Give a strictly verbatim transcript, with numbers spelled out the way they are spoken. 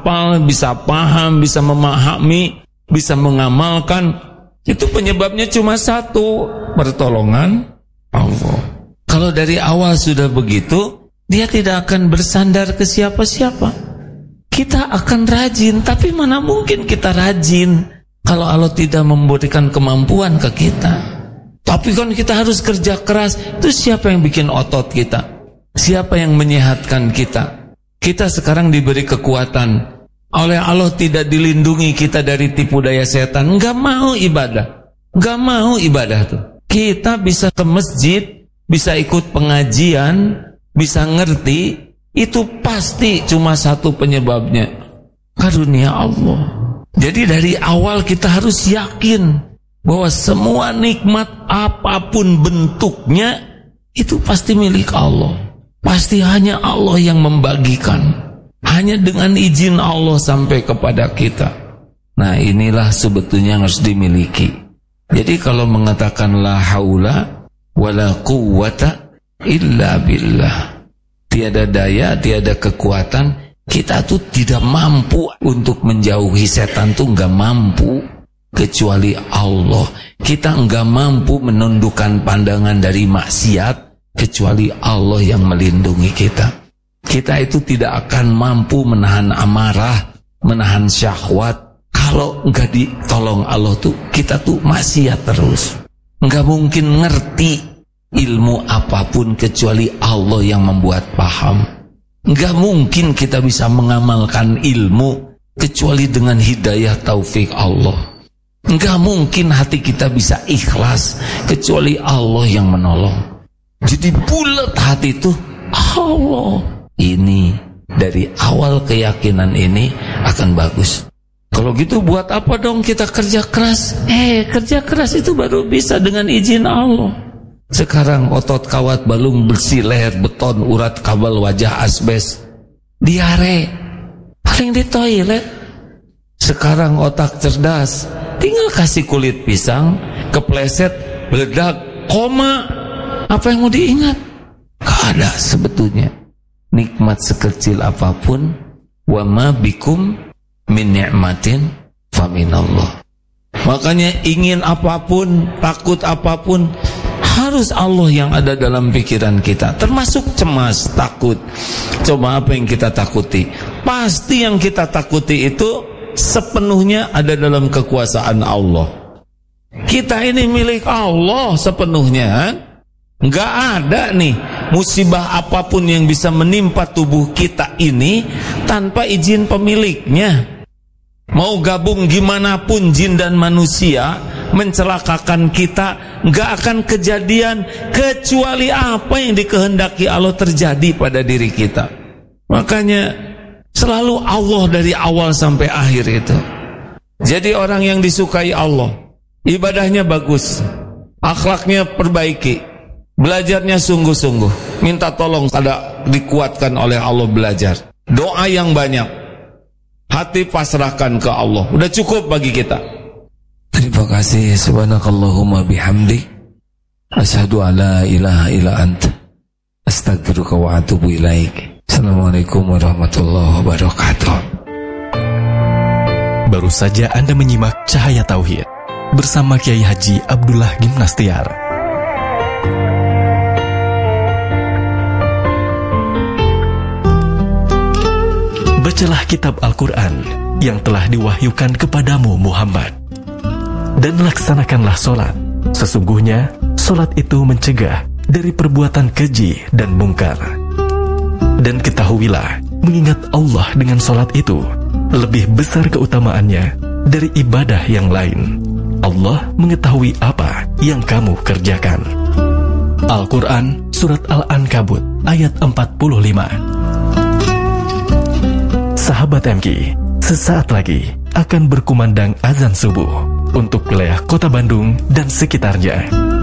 hafal, bisa paham, bisa memahami, bisa mengamalkan. Itu penyebabnya cuma satu, pertolongan Allah. Kalau dari awal sudah begitu, dia tidak akan bersandar ke siapa-siapa. Kita akan rajin, tapi mana mungkin kita rajin kalau Allah tidak memberikan kemampuan ke kita. Tapi kan kita harus kerja keras. Itu siapa yang bikin otot kita? Siapa yang menyehatkan kita? Kita sekarang diberi kekuatan. Oleh Allah tidak dilindungi kita dari tipu daya setan. Enggak mau ibadah. Enggak mau ibadah tuh. Kita bisa ke masjid, bisa ikut pengajian, bisa ngerti. Itu pasti cuma satu penyebabnya, karunia Allah. Jadi dari awal kita harus yakin bahwa semua nikmat apapun bentuknya itu pasti milik Allah. Pasti hanya Allah yang membagikan. Hanya dengan izin Allah sampai kepada kita. Nah, inilah sebetulnya yang harus dimiliki. Jadi kalau mengatakan la haula wala quwwata illa billah, tiada daya, tiada kekuatan, kita tuh tidak mampu untuk menjauhi setan, tuh enggak mampu kecuali Allah. Kita enggak mampu menundukkan pandangan dari maksiat kecuali Allah yang melindungi kita. Kita itu tidak akan mampu menahan amarah, menahan syahwat. Kalau enggak ditolong Allah tuh, kita tuh maksiat terus. Enggak mungkin ngerti ilmu apapun kecuali Allah yang membuat paham. Enggak mungkin kita bisa mengamalkan ilmu kecuali dengan hidayah taufik Allah. Enggak mungkin hati kita bisa ikhlas kecuali Allah yang menolong. Jadi bulat hati itu Allah. Ini dari awal keyakinan ini akan bagus. Kalau gitu buat apa dong kita kerja keras? Eh, kerja keras itu baru bisa dengan izin Allah. Sekarang otot kawat balung besi leher beton urat kabel wajah asbes diare paling di toilet. Sekarang otak cerdas, tinggal kasih kulit pisang kepleset meledak koma. Apa yang mau diingat? Gak ada sebetulnya. Nikmat sekecil apapun, wa ma bikum min ni'matin fa minallah. Makanya ingin apapun, takut apapun, harus Allah yang ada dalam pikiran kita. Termasuk cemas, takut. Coba apa yang kita takuti? Pasti yang kita takuti itu sepenuhnya ada dalam kekuasaan Allah. Kita ini milik Allah sepenuhnya. Enggak ada nih musibah apapun yang bisa menimpa tubuh kita ini tanpa izin pemiliknya. Mau gabung gimana pun jin dan manusia mencelakakan kita, enggak akan kejadian kecuali apa yang dikehendaki Allah terjadi pada diri kita. Makanya selalu Allah dari awal sampai akhir itu. Jadi orang yang disukai Allah, ibadahnya bagus, akhlaknya perbaiki, belajarnya sungguh-sungguh, minta tolong ada dikuatkan oleh Allah belajar, doa yang banyak, hati pasrahkan ke Allah, udah cukup bagi kita. Terima kasih. Subhanakallahumma bihamdik, asyhadu alla ilaha illa anta, astaghfiruka wa atubu ilaik. Assalamualaikum warahmatullahi wabarakatuh. Baru saja Anda menyimak Cahaya Tauhid bersama Kiai Haji Abdullah Gimnastiar. Bacalah kitab Al-Quran yang telah diwahyukan kepadamu Muhammad, dan laksanakanlah solat. Sesungguhnya solat itu mencegah dari perbuatan keji dan mungkar. Dan ketahuilah, mengingat Allah dengan solat itu lebih besar keutamaannya dari ibadah yang lain. Allah mengetahui apa yang kamu kerjakan. Al-Quran Surat Al-Ankabut ayat empat puluh lima. Sahabat M K, sesaat lagi akan berkumandang azan subuh untuk wilayah Kota Bandung dan sekitarnya.